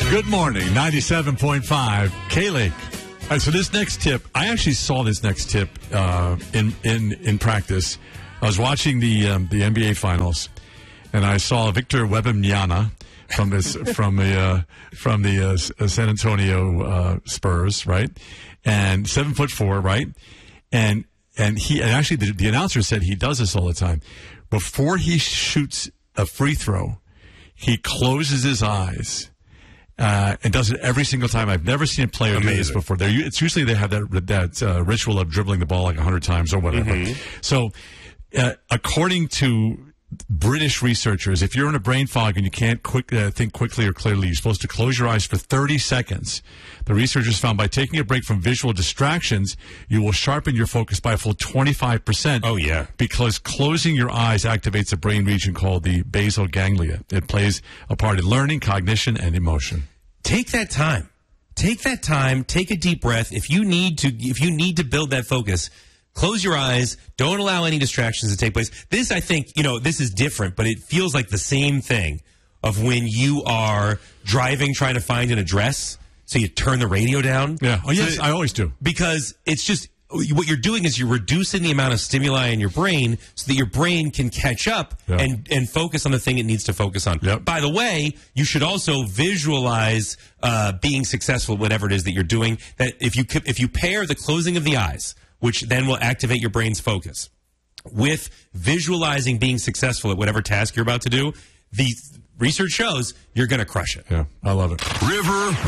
Good morning, 97.5 K-Lake. All right, so this next tip, I actually saw this next tip in practice. I was watching the NBA Finals, and I saw Victor Wembanyama from the San Antonio Spurs, right? And 7'4", right? And actually the announcer said he does this all the time. Before he shoots a free throw, he closes his eyes. And does it every single time. I've never seen a player do this before. It's usually they have that ritual of dribbling the ball like 100 times or whatever. Mm-hmm. So, according to British researchers, if you're in a brain fog and you can't think quickly or clearly, you're supposed to close your eyes for 30 seconds. The researchers found by taking a break from visual distractions, you will sharpen your focus by a full 25%. Oh, yeah. Because closing your eyes activates a brain region called the basal ganglia. It plays a part in learning, cognition, and emotion. Take that time. Take a deep breath. If you need to build that focus, close your eyes. Don't allow any distractions to take place. This, I think, this is different, but it feels like the same thing of when you are driving trying to find an address, so you turn the radio down. Yeah. Oh, yes, I always do. Because it's just, what you're doing is you're reducing the amount of stimuli in your brain so that your brain can catch up and focus on the thing it needs to focus on. Yep. By the way, you should also visualize being successful at whatever it is that you're doing. That if you pair the closing of the eyes, which then will activate your brain's focus, with visualizing being successful at whatever task you're about to do, the research shows you're going to crush it. Yeah, I love it. River